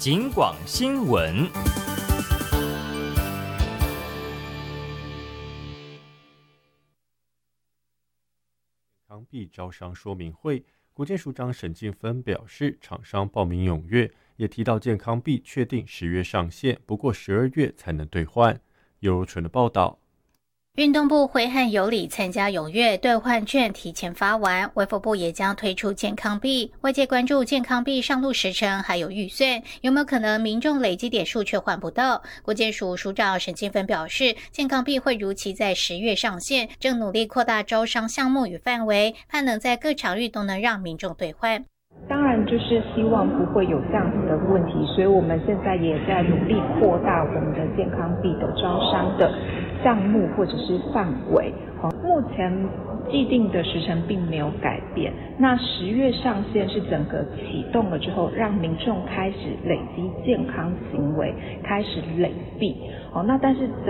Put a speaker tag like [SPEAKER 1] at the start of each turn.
[SPEAKER 1] 警广新闻。
[SPEAKER 2] 康币招商说明会，国健署长沈进芬表示，厂商报名踊跃，也提到健康币确定10月上线，不过12月才能兑换。尤如纯的报道。
[SPEAKER 3] 运动部挥汗有礼参加踊跃，兑换券提前发完，卫福部也将推出健康币。外界关注健康币上路时程还有预算，有没有可能民众累积点数却换不到？国健署署长沈金芬表示，健康币会如期在10月上线，正努力扩大招商项目与范围，盼能在各场域都能让民众兑换。
[SPEAKER 4] 当然就是希望不会有这样子的问题，所以我们现在也在努力扩大我们的健康币的招商的项目或者是范围。目前既定的时程并没有改变，那10月上线是整个启动了之后，让民众开始累积健康行为，开始累币。那但是整